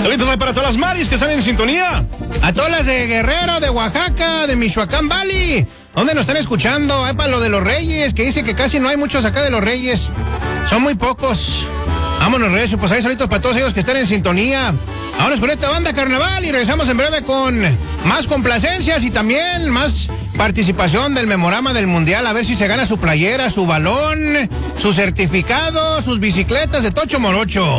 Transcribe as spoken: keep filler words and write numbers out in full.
Saludos hay para todas las maris que están en sintonía. A todas las de Guerrero, de Oaxaca, de Michoacán Valley. ¿Dónde nos están escuchando? Ay, para lo de los Reyes, que dice que casi no hay muchos acá de los Reyes. Son muy pocos. Vámonos, Recio, pues ahí saludos para todos ellos que están en sintonía. Vámonos con esta banda Carnaval y regresamos en breve con más complacencias y también más participación del memorama del Mundial. A ver si se gana su playera, su balón, su certificado, sus bicicletas de Tocho Morocho.